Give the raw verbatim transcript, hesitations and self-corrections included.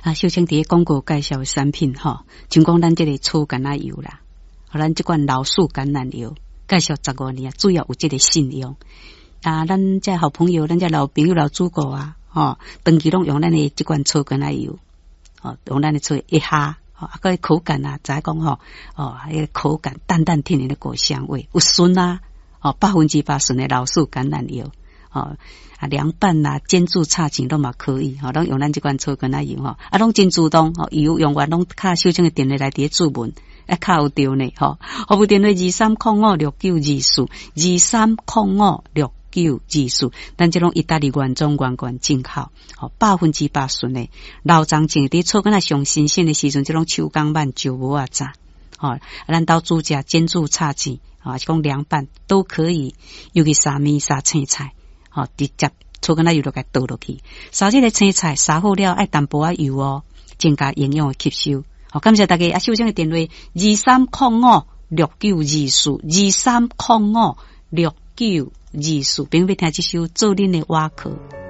啊，秀清伫广告介绍的产品吼，像讲咱这个草橄榄油啦，和咱这款老树橄榄油，介绍十五年，主要有这个信用。啊，咱这好朋友，咱这老朋友、老主顾啊，吼，长期拢用咱的这款草橄榄油，哦，用咱的草一下，哦，啊，个口感啊，再讲吼，哦，迄个口感淡淡甜甜的果香味，有顺啊，哦，百分之八顺的老树橄榄油，哦。啊，凉拌啦、煎煮、炒钱都嘛可以，吼，拢用咱这款草橄榄油吼，啊，拢真主动，吼，油用完拢卡秀清的电话来伫注文，啊，卡有对呢，吼，服务电话二三零五六九二四，二三零五六九二四，咱这种意大利原装原罐进口，吼，百分之八顺的老张种伫草橄榄上新鲜的时阵，这种秋港版就无啊炸，吼，咱到煮食煎煮、炒钱，啊，是讲凉拌都可以，尤其沙米、沙青菜。哦，直接草橄榄油就给倒落去，烧这个青菜烧好了，爱淡薄仔油哦，增加营养的吸收。好，感谢大家啊！秀清的电话二三零五六九二四，二三零五六九二四，并要听这首做恁的瓦课。